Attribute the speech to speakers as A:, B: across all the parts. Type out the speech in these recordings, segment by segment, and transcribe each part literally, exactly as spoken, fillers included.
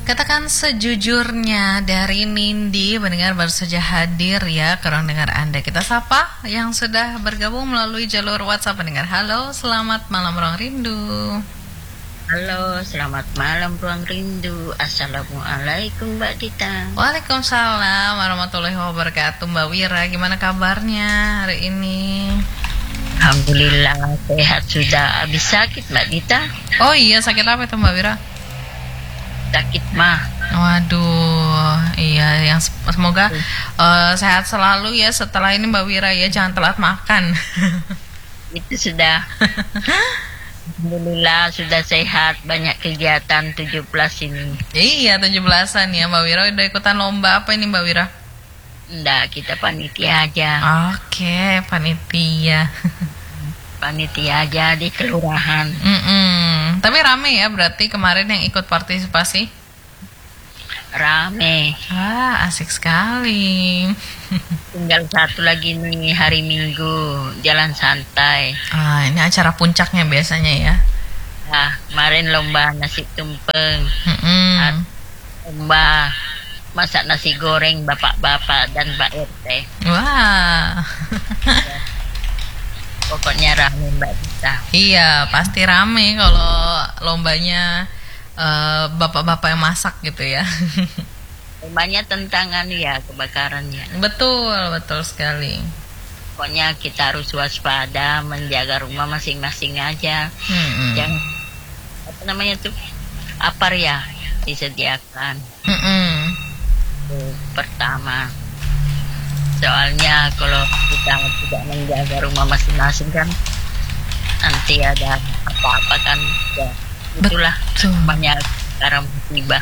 A: Katakan sejujurnya dari Nindi, pendengar baru saja hadir ya ke ruang dengar Anda. Kita sapa yang sudah bergabung melalui jalur WhatsApp pendengar. Halo, selamat malam Ruang Rindu.
B: Halo, selamat malam Ruang Rindu. Assalamualaikum Mbak Dita.
A: Waalaikumsalam warahmatullahi wabarakatuh. Mbak Wira, gimana kabarnya hari ini?
B: Alhamdulillah sehat, sudah habis sakit Mbak Dita.
A: Oh iya, sakit apa itu Mbak Wira?
B: Sakit mah.
A: Waduh, iya, yang semoga uh, sehat selalu ya setelah ini Mbak Wira ya, jangan telat makan.
B: Itu sudah. Alhamdulillah sudah sehat, banyak kegiatan tujuh belas ini.
A: Iya, tujuh belasan ya Mbak Wira. Udah ikutan lomba apa ini Mbak Wira?
B: Enggak, kita panitia aja.
A: Oke, panitia.
B: Panitia aja di kelurahan.
A: Mm-mm. Tapi rame ya berarti kemarin yang ikut partisipasi?
B: Rame.
A: Ah, asik sekali.
B: Tinggal satu lagi nih, hari Minggu, jalan santai.
A: Ah, ini acara puncaknya biasanya ya?
B: Nah, kemarin lomba nasi tumpeng.
A: Mm-mm.
B: Lomba masak nasi goreng bapak-bapak dan Mbak R T.
A: Wah.
B: Pokoknya rame Mbak Dita.
A: Iya, pasti rame kalau lombanya uh, bapak-bapak yang masak gitu ya.
B: Lombanya tentang anu ya, kebakarannya.
A: Betul, betul sekali.
B: Pokoknya kita harus waspada, menjaga rumah masing-masing aja.
A: Mm-mm.
B: Jangan apa namanya tuh, apar ya disediakan.
A: Mm-mm.
B: Itu pertama. Soalnya kalau kita tidak menjaga rumah masing-masing kan nanti ada apa-apa kan ya, itulah
A: Betul.
B: banyak cara musibah.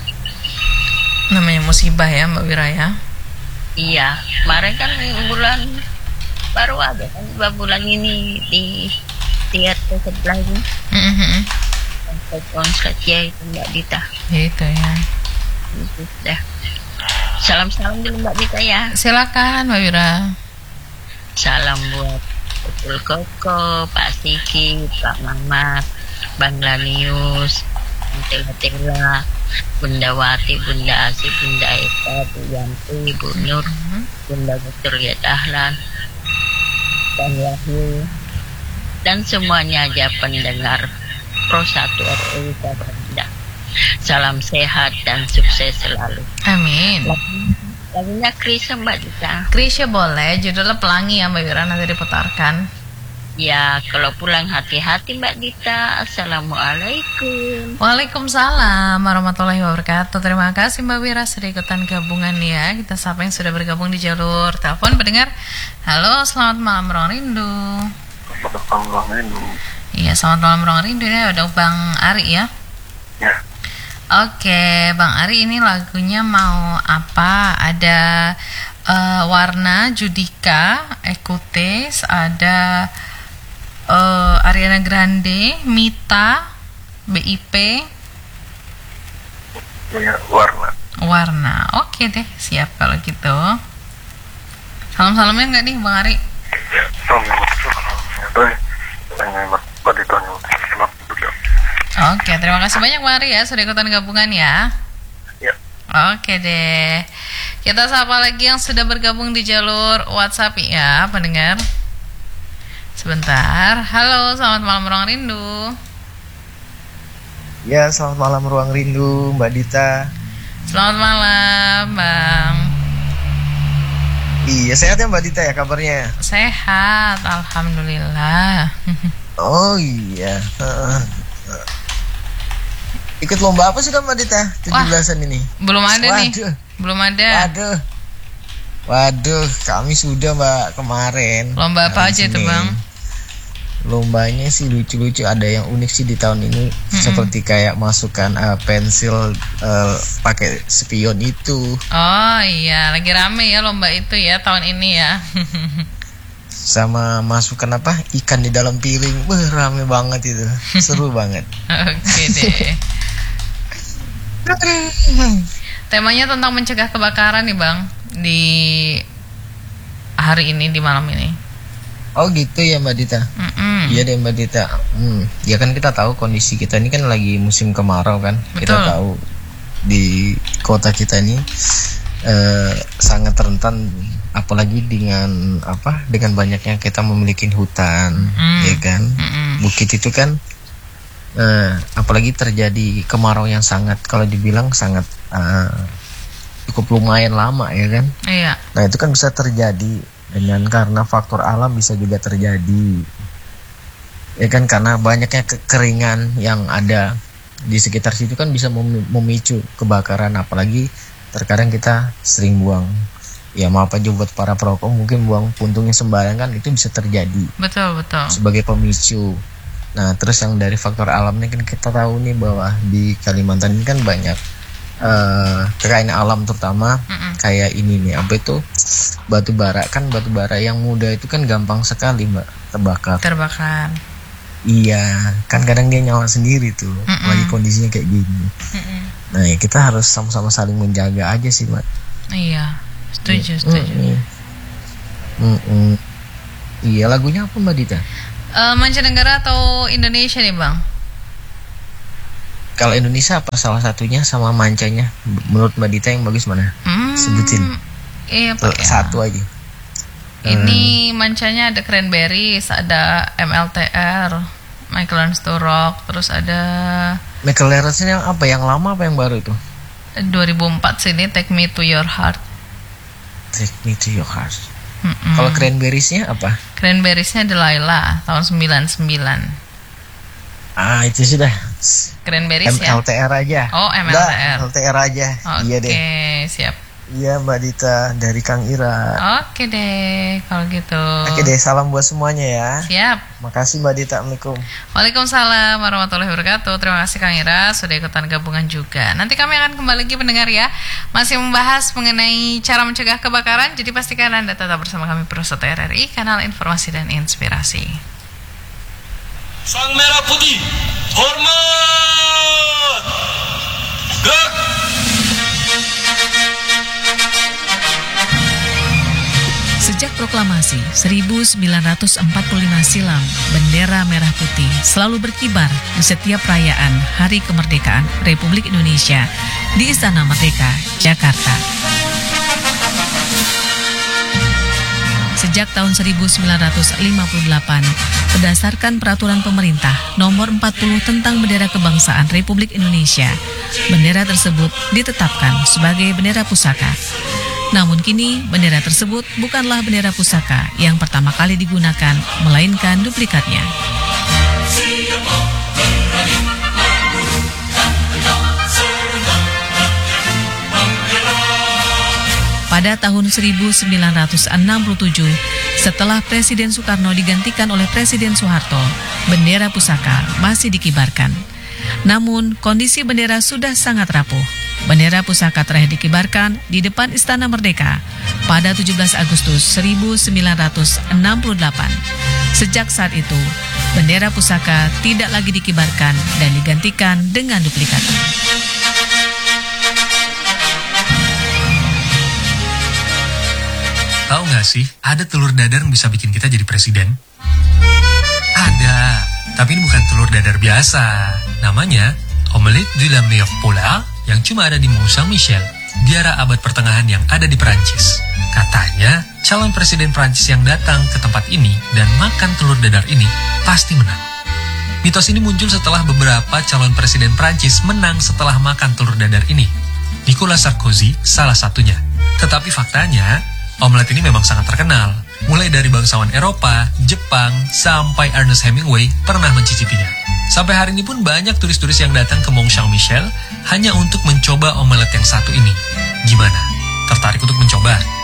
A: Namanya musibah ya Mbak Wira ya.
B: Iya, kemarin kan bulan baru ada kan dua bulan ini di teater sebelah ini.
A: Mm-hmm.
B: Konsert ya itu Mbak Dita.
A: Gitu ya.
B: Itu dah. Salam-salam dulu Mbak Dita ya.
A: Silakan Mbak Wira.
B: Salam buat Betul Koko, Pak Siki, Pak Mamat, Bang Lanius, Tela Tela, Bunda Wati, Bunda Asi, Bunda Eka, Bu Yanti, Bu Nur, Bunda Betul ya Dahlan, dan Wahyu, dan semuanya aja pendengar Pro satu R I Kabanda. Salam sehat dan sukses selalu.
A: Amin.
B: Lagunya Krisya Mbak Dita.
A: Krisya boleh, judulnya Pelangi ya Mbak Wira, nanti diputarkan.
B: Ya, kalau pulang hati-hati Mbak Dita. Assalamualaikum.
A: Waalaikumsalam warahmatullahi wabarakatuh. Terima kasih Mbak Wira sudah ikutan gabungan ya. Kita sapa yang sudah bergabung di jalur telepon pendengar. Halo, selamat malam Ruang Rindu.
C: Selamat malam Ruang Rindu.
A: Iya, selamat malam Ruang Rindu. Ini ada Bang Ari ya.
C: Ya.
A: Oke, Bang Ari, ini lagunya mau apa? Ada uh, Warna, Judika, Ekutes, ada uh, Ariana Grande, Mita, B I P,
C: Ya, Warna.
A: Warna. Oke deh, siap kalau gitu. Salam-salamnya nggak nih Bang Ari?
C: Ya, Assalamualaikum. Mbak ditanya selamat juga.
A: Oke, terima kasih banyak Bang Ari ya sudah ikutan gabungan ya.
C: Ya.
A: Oke deh. Kita sapa lagi yang sudah bergabung di jalur WhatsApp ya, pendengar. Sebentar. Halo, selamat malam Ruang Rindu.
D: Ya, selamat malam Ruang Rindu, Mbak Dita.
A: Selamat malam, Bang.
D: Iya, sehat ya Mbak Dita ya kabarnya?
A: Sehat, alhamdulillah.
D: Oh iya. Ikut lomba apa sudah Mbak Dita? tujuh belasan ini.
A: Belum ada nih.
D: Waduh.
A: Belum ada.
D: Waduh. Waduh, kami sudah Mbak kemarin.
A: Lomba apa aja tuh Bang?
D: Lombanya sih lucu-lucu, ada yang unik sih di tahun ini. Mm-hmm. Seperti kayak masukkan uh, pensil uh, pakai spion itu.
A: Oh iya, lagi rame ya lomba itu ya tahun ini ya.
D: Sama masukkan apa? Ikan di dalam piring. Wah, rame banget itu. Seru banget.
A: Oke deh. Temanya tentang mencegah kebakaran nih Bang, di hari ini, di malam ini.
D: Oh gitu ya Mbak Dita.
A: Mm-mm.
D: Iya deh Mbak Dita. Hmm. Ya kan kita tahu kondisi kita ini kan lagi musim kemarau kan.
A: Betul.
D: Kita tahu di kota kita ini eh, sangat rentan, apalagi dengan apa dengan banyaknya kita memiliki hutan,
A: Mm.
D: ya kan.
A: Mm-mm.
D: Bukit itu kan eh, apalagi terjadi kemarau yang sangat, kalau dibilang sangat eh, cukup lumayan lama, ya kan.
A: Iya.
D: Nah itu kan bisa terjadi dengan karena faktor alam, bisa juga terjadi, ya kan, karena banyaknya kekeringan yang ada di sekitar situ kan bisa mem- memicu kebakaran. Apalagi terkadang kita sering buang, ya maaf aja buat para perokok, mungkin buang puntungnya sembarangan kan itu bisa terjadi
A: Betul, betul.
D: sebagai pemicu. Nah terus yang dari faktor alamnya kan kita tahu nih bahwa di Kalimantan ini kan banyak eh, kekayaan alam, terutama
A: Mm-mm.
D: kayak ini nih, apa itu, batu bara. Kan batu bara yang muda itu kan gampang sekali mbak terbakar.
A: Terbakar.
D: Iya, kan kadang dia nyala sendiri tuh,
A: Mm-mm.
D: lagi kondisinya kayak gini.
A: Mm-mm.
D: Nah, ya kita harus sama-sama saling menjaga aja sih, Mbak.
A: Iya, setuju, setuju.
D: Mm-mm. Mm-mm. Iya, lagunya apa Mbak Dita?
A: Eh, mancanegara atau Indonesia nih bang?
D: Kalau Indonesia apa salah satunya sama mancanya? Menurut Mbak Dita yang bagus mana?
A: Hmm,
D: Sebutin.
A: Iya, Pak, ya.
D: Satu aja.
A: Ini mancanya ada Cranberries, ada M L T R, Michael Learns to Rock, terus ada
D: Michael Learns yang apa? Yang lama apa yang baru itu?
A: dua ribu empat sini Take Me to Your Heart.
D: Take Me to Your Heart.
A: Mm-mm.
D: Kalau Cranberries-nya apa?
A: Cranberries-nya Delilah tahun sembilan puluh sembilan.
D: Ah, itu sudah.
A: Cranberries
D: M
A: ya.
D: L T R aja.
A: Oh, M L T R.
D: Udah, M L T R aja.
A: Oke,
D: Iya deh.
A: siap.
D: Iya Mbak Dita dari Kang Ira.
A: Oke deh, kalau gitu.
D: Oke deh, salam buat semuanya ya.
A: Siap.
D: Makasih Mbak Dita. Assalamualaikum.
A: Waalaikumsalam warahmatullahi wabarakatuh. Terima kasih Kang Ira sudah ikutan gabungan juga. Nanti kami akan kembali lagi mendengar ya, masih membahas mengenai cara mencegah kebakaran. Jadi pastikan Anda tetap bersama kami Perusahaan R R I, kanal informasi dan inspirasi.
E: Sang Merah Putih, hormat! Gerak!
F: Sejak proklamasi seribu sembilan ratus empat puluh lima silam, bendera merah putih selalu berkibar di setiap perayaan Hari Kemerdekaan Republik Indonesia di Istana Merdeka, Jakarta. Sejak tahun seribu sembilan ratus lima puluh delapan, berdasarkan peraturan pemerintah nomor empat puluh tentang bendera kebangsaan Republik Indonesia, bendera tersebut ditetapkan sebagai bendera pusaka. Namun kini bendera tersebut bukanlah bendera pusaka yang pertama kali digunakan, melainkan duplikatnya. Pada tahun seribu sembilan ratus enam puluh tujuh, setelah Presiden Soekarno digantikan oleh Presiden Soeharto, bendera pusaka masih dikibarkan. Namun, kondisi bendera sudah sangat rapuh. Bendera pusaka terakhir dikibarkan di depan Istana Merdeka pada tujuh belas Agustus seribu sembilan ratus enam puluh delapan. Sejak saat itu, bendera pusaka tidak lagi dikibarkan dan digantikan dengan duplikatnya.
G: Tahu nggak sih, ada telur dadar yang bisa bikin kita jadi presiden? Ada, tapi ini bukan telur dadar biasa. Namanya omelette de la meilleure pola yang cuma ada di Mont Saint-Michel, biara abad pertengahan yang ada di Perancis. Katanya, calon presiden Perancis yang datang ke tempat ini dan makan telur dadar ini pasti menang. Mitos ini muncul setelah beberapa calon presiden Perancis menang setelah makan telur dadar ini. Nicolas Sarkozy salah satunya. Tetapi faktanya, omelet ini memang sangat terkenal. Mulai dari bangsawan Eropa, Jepang, sampai Ernest Hemingway pernah mencicipinya. Sampai hari ini pun banyak turis-turis yang datang ke Mont Saint-Michel hanya untuk mencoba omelet yang satu ini. Gimana? Tertarik untuk mencoba?